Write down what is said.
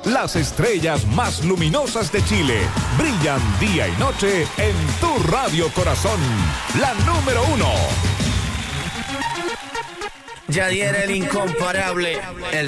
Las estrellas más luminosas de Chile brillan día y noche en tu Radio Corazón, la número 1. Yadier el incomparable, el